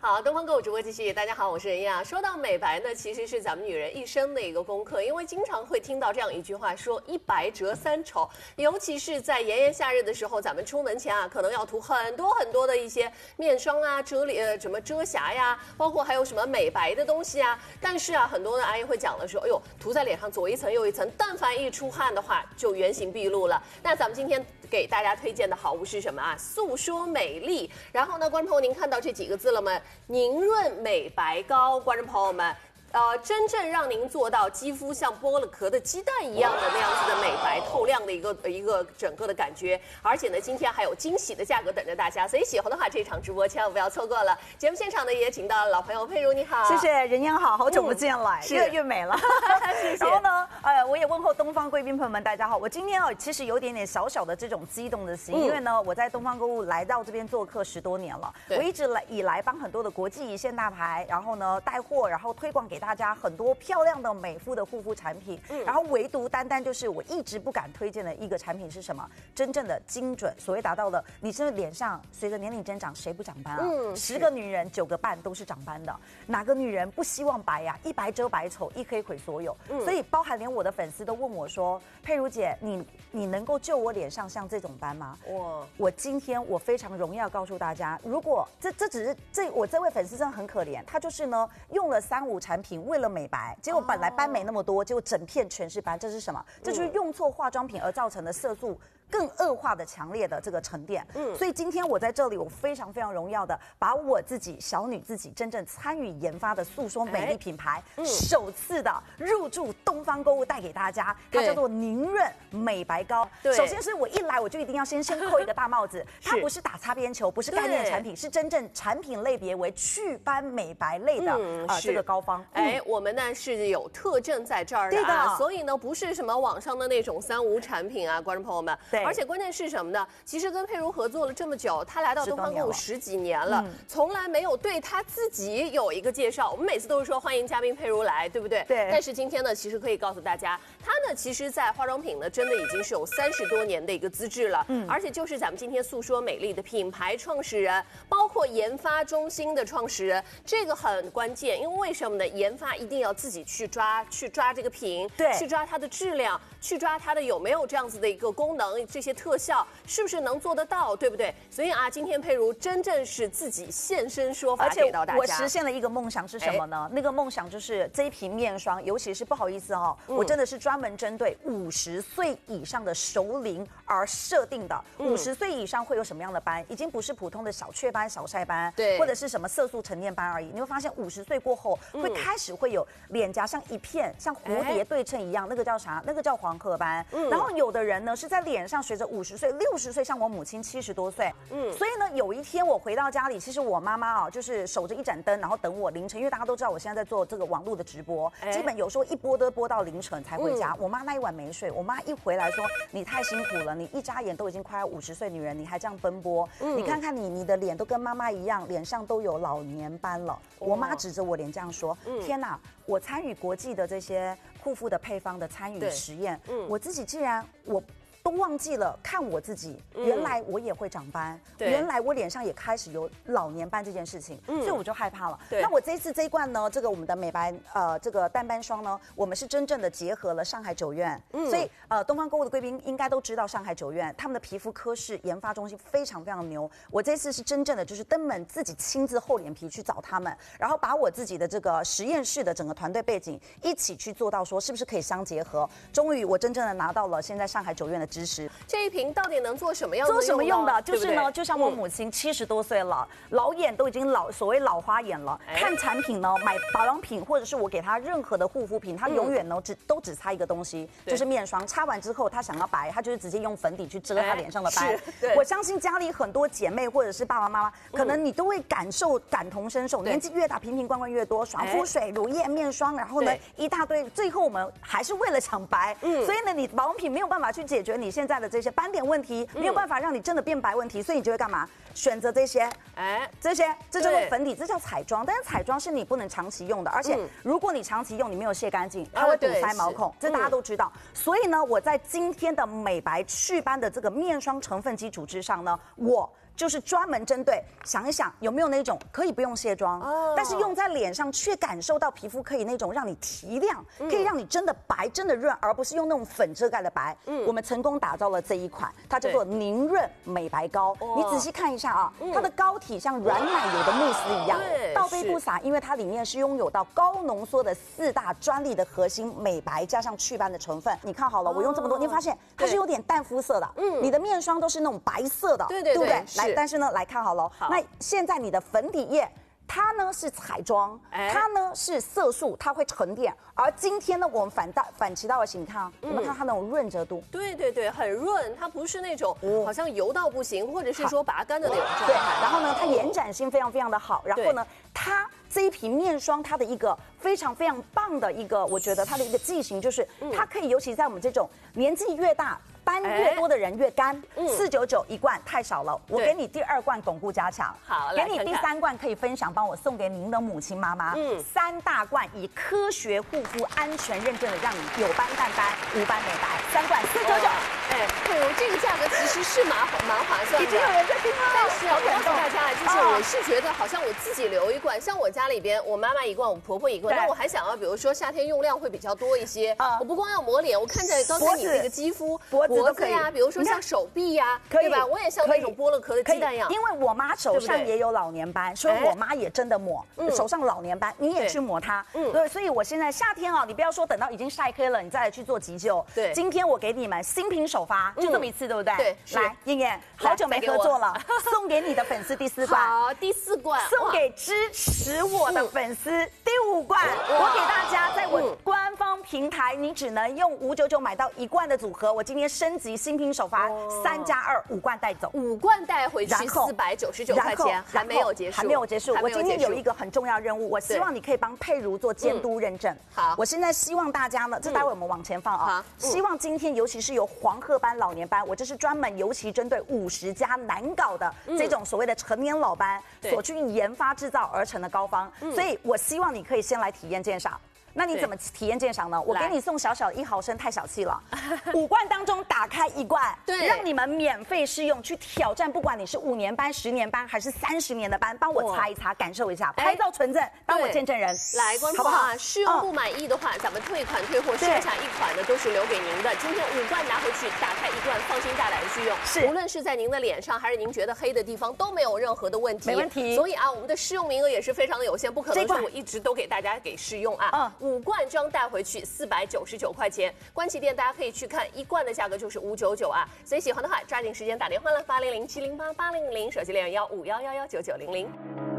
好，东方购物直播继续。大家好，我是任亚。说到美白呢，其实是咱们女人一生的一个功课，因为经常会听到这样一句话说“一白遮三丑”，尤其是在炎炎夏日的时候，咱们出门前啊，可能要涂很多的一些面霜啊、什么遮瑕呀，包括还有什么美白的东西啊。但是啊，很多的阿姨会讲了说，哎呦，涂在脸上左一层右一层，但凡一出汗的话，就原形毕露了。那咱们今天给大家推荐的好物是什么啊？诉说美丽。然后呢，观众朋友，您看到这几个字了吗？凝润美白膏，观众朋友们。真正让您做到肌肤像剥了壳的鸡蛋一样的那样子的美白透亮的一个整个的感觉，而且呢，今天还有惊喜的价格等着大家，所以喜欢的话，这场直播千万不要错过了。节目现场呢也请到了老朋友佩如，你好， 谢谢任燕好，好久不见来，越来越美了。 谢谢。 然后呢，我也问候东方贵宾朋友们，大家好。我今天其实有点小小的这种激动的心，因为呢，我在东方购物来到这边做客10多年了，我一直以来帮很多的国际一线大牌，然后呢带货，然后推广给大家很多漂亮的美肤的护肤产品，然后唯独单就是我一直不敢推荐的一个产品是什么？真正的精准，所谓达到了你是脸上随着年龄增长谁不长斑啊？10个女人9个半都是长斑的，哪个女人不希望白呀？一白遮百丑，一黑毁所有。所以包含连我的粉丝都问我说，佩如姐，你能够救我脸上像这种斑吗？我今天我非常荣耀告诉大家，如果这只是我这位粉丝真的很可怜，他就是呢用了3、5产品为了美白，结果本来斑没那么多，结果整片全是斑，这是什么？这就是用错化妆品而造成的色素更恶化的强烈的这个沉淀。所以今天我在这里，我非常荣耀的把我自己小女自己真正参与研发的诉说美丽品牌，首次的入驻东方购物带给大家，它叫做凝润美白膏。首先是我一来我就一定要先扣一个大帽子，它不是打擦边球，不是概念产品，是真正产品类别为祛斑美白类的这个膏方。 我们呢是有特证在这儿的啊，所以呢不是什么网上的那种3、5产品啊，观众朋友们。而且关键是什么呢？其实跟佩如合作了这么久，她来到东方购物10几年了，从来没有对她自己有一个介绍。我们每次都是说欢迎嘉宾佩如来，对不对？ 对。 但是今天呢，其实可以告诉大家，她呢其实在化妆品呢真的已经是有30多年的一个资质了，而且就是咱们今天诉说美丽的品牌创始人，包括研发中心的创始人，这个很关键，因为为什么呢？研发一定要自己去抓这个品， 对， 去抓它的质量，去抓它的有没有这样子的一个功能，这些特效是不是能做得到，对不对？所以啊，今天佩如真正是自己现身说法给到大家。 我实现了一个梦想是什么呢？那个梦想就是这一瓶面霜，尤其是不好意思我真的是专门针对50岁以上的熟龄而设定的。50岁以上会有什么样的斑？已经不是普通的小雀斑、小晒斑， 对， 或者是什么色素沉淀斑而已。你会发现50岁过后会开始会有脸颊像一片像蝴蝶对称一样，那个叫啥？那个叫黄褐斑。然后有的人呢是在脸上随着50岁、60岁，像我母亲70多岁，所以呢有一天我回到家里，其实我妈妈就是守着一盏灯，然后等我凌晨，因为大家都知道我现在在做这个网络的直播，基本有时候一播都播到凌晨才回家。我妈那一晚没睡，我妈一回来说你太辛苦了，你一眨眼都已经快要50岁女人，你还这样奔波，你看看你的脸都跟妈妈一样，脸上都有老年斑了。我妈指着我脸这样说，天哪，我参与国际的这些护肤的配方的参与实验，我自己既然都忘记了看我自己，原来我也会长斑，原来我脸上也开始有老年斑这件事情，所以我就害怕了。那我这一次这一罐呢，这个我们的美白这个淡斑霜呢，我们是真正的结合了上海九院，所以东方购物的贵宾应该都知道上海九院他们的皮肤科室研发中心非常牛。我这次是真正的就是登门自己亲自厚脸皮去找他们，然后把我自己的这个实验室的整个团队背景一起去做到说是不是可以相结合。终于我真正的拿到了现在上海九院的支持。 这一瓶到底能做什么样的用呢？ 做什么用的？就是呢，就像我母亲70多岁了，老眼都已经所谓老花眼了，看产品呢，买保养品或者是我给她任何的护肤品，她永远呢只擦一个东西，就是面霜。擦完之后，她想要白，她就是直接用粉底去遮她脸上的斑。我相信家里很多姐妹或者是爸爸妈妈，可能你都会感同身受。年纪越大，瓶罐越多，爽肤水、乳液、面霜，然后呢一大堆，最后我们还是为了抢白。所以呢，你保养品没有办法去解决你现在的这些斑点问题，没有办法让你真的变白问题，所以你就会干嘛？选择这些，这叫做粉底，这叫彩妆。但是彩妆是你不能长期用的，而且如果你长期用，你没有卸干净，它会堵塞毛孔，这大家都知道。所以呢，我在今天的美白祛斑的这个面霜成分基础之上呢，我就是专门针对想一想有没有那种可以不用卸妆，但是用在脸上却感受到皮肤可以那种让你提亮，可以让你真的白、真的润，而不是用那种粉遮盖的白。我们成功打造了这一款，它叫做凝润美白膏。你仔细看一下啊，它的膏体像软奶油的慕斯一样，倒杯不洒，因为它里面是拥有到高浓缩的4大专利的核心美白加上祛斑的成分。你看好了，我用这么多，你发现它是有点淡肤色的，你的面霜都是那种白色的，对不对？来，但是呢，来看好了，那现在你的粉底液。它呢是彩妆，它呢是色素，它会沉淀。而今天呢，我们反其道而行，你看啊，有没有看它那种润泽度？ 对，很润，它不是那种好像油到不行，或者是说拔干的那种状态。 对，然后呢，它延展性非常非常的好。然后呢，它这一瓶面霜，它的一个非常非常棒的一个，我觉得它的一个剂型就是，它可以尤其在我们这种年纪越大。斑越多的人越干，499一罐太少了，我给你第2罐巩固加强， 好， 给你第3罐可以分享，帮我送给您的母亲妈妈，3大罐以科学护肤安全认证的，让你有斑淡斑无斑美白，3罐499， 这个价格其实是蛮划算的， 已经有人在听了， 但是我告诉大家，就是我是觉得好像我自己留一罐，像我家里边，我妈妈1罐，我婆婆1罐，那我还想要，比如说夏天用量会比较多一些，我不光要抹脸，我看着刚才你这个肌肤。脖子呀，比如说像手臂呀，对吧？我也像那种剥了壳的鸡蛋一样。 因为我妈手上也有老年斑，所以我妈也真的抹手上老年斑，你也去抹它。对，所以我现在夏天啊，你不要说等到已经晒黑了，你再来去做急救。 对， 今天我给你们新品首发，就这么一次，对不对？ 对， 来，燕燕，好久没合作了，送给你的粉丝第4罐。 好，第4罐送给支持我的粉丝第5罐。我给大家在我官方平台，你只能用599买到1罐的组合。我今天升级新品首发，3+2，5罐带走 ，5罐带回去499块钱，还没有结束， 还没有结束。我今天有一个很重要任务，我希望你可以帮佩如做监督认证。 好， 我现在希望大家呢，这待会我们往前放啊。希望今天尤其是有黄褐斑、老年斑，我这是专门尤其针对50+难搞的这种所谓的成年老斑所去研发制造而成的膏方，所以我希望你可以先来体验鉴赏。那你怎么体验鉴赏呢？我给你送小小1毫升，太小气了。5罐当中打开1罐， 对， 让你们免费试用，去挑战，不管你是5年斑、10年斑还是30年的斑，帮我擦一擦，感受一下，拍照存证，当我见证人。 来，观众啊，试用不满意的话，咱们退款退货，剩下1款的都是留给您的。今天5罐拿回去，打开1罐，放心大胆去用。 是， 无论是在您的脸上，还是您觉得黑的地方，都没有任何的问题。 没问题。 所以啊，我们的试用名额也是非常的有限，不可能说我一直都给大家给试用啊。5罐装带回去499块钱，官旗店大家可以去看，1罐的价格就是599啊。所以喜欢的话，抓紧时间打电话了，800-708-800，手机连151119900。